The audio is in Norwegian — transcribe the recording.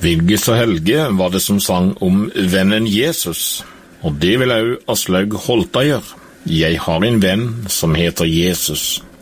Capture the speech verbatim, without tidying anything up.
Vigdis og Helge var det som sang om vennen Jesus, og det vil også Aslaug Holta gjøre. Jeg har en venn som heter Jesus.